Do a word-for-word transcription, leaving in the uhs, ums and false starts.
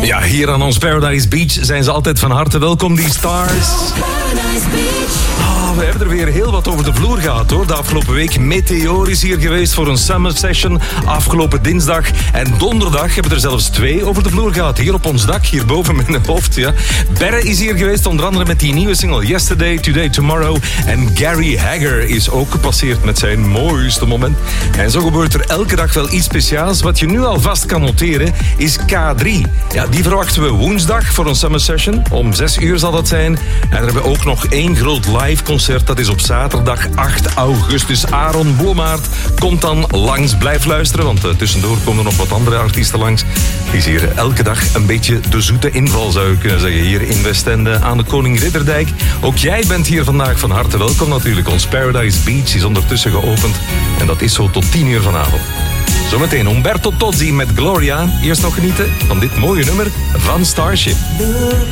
Ja, hier aan ons Paradise Beach zijn ze altijd van harte welkom, die stars. Oh, we hebben er weer heel wat over de vloer gehad, hoor. De afgelopen week Meteor is hier geweest voor een summer session. Afgelopen dinsdag en donderdag hebben we er zelfs twee over de vloer gehad. Hier op ons dak, hier boven mijn hoofd, ja. Berre is hier geweest, onder andere met die nieuwe single Yesterday, Today, Tomorrow. En Gary Hagger is ook gepasseerd met zijn mooiste moment. En zo gebeurt er elke dag wel iets speciaals. Wat je nu alvast kan noteren is K drie. Ja, die verwachten we woensdag voor een summer session. Om zes uur zal dat zijn. En er hebben we ook nog één groot live concert. Dat is op zaterdag acht augustus. Aaron Boemaert komt dan langs. Blijf luisteren, want uh, tussendoor komen er nog wat andere artiesten langs. Die is hier elke dag een beetje de zoete inval, zou ik kunnen zeggen. Hier in Westende aan de Koning Ridderdijk. Ook jij bent hier vandaag van harte welkom natuurlijk. Ons Paradise Beach is ondertussen geopend. En dat is zo tot tien uur vanavond. Zometeen Umberto Tozzi met Gloria. Eerst nog genieten van dit mooie nummer van Starship.